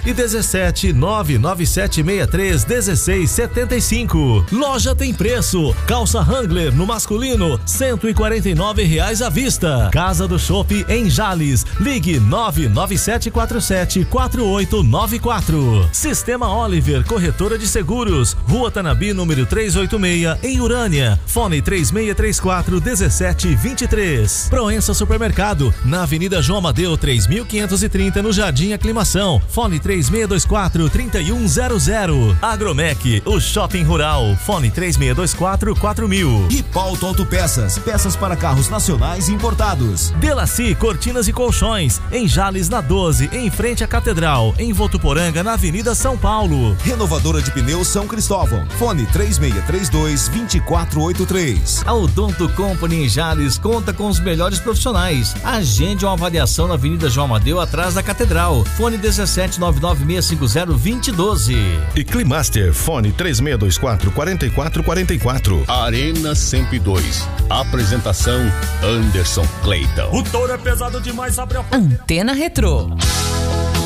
e 17 99763 1675. Loja Tem Preço. Calça Wrangler no masculino R$149 à vista. Casa do Chopp em Jales. Ligue 997474894. Sistema Oliver, corretora de seguros. Rua Tanabi, número 386, em Urânia. Fone 3634-1723. Proença Supermercado, na Avenida João Amadeu 3530, no Jardim Aclimação. Fone 3624-3100. Agromec, o shopping rural. Fone 3624-4000. E Pauto Autopeças, peças para carros nacionais e importados. Delaci, cortinas e colchões, em Jales, na 12, em frente à Catedral. Em Votuporanga, na Avenida São Paulo. Renovadora de pneus São Cristóvão. Fone 3632-2483. A Odonto Company em Jales conta com os melhores profissionais. Agende uma avaliação na Avenida João Amadeu, atrás da Catedral. Fone 1799-650-2012. E Climaster, fone 3624-4444. Arena 102. Apresentação Anderson Clayton. O touro é pesado demais, abre a... Antena Retrô.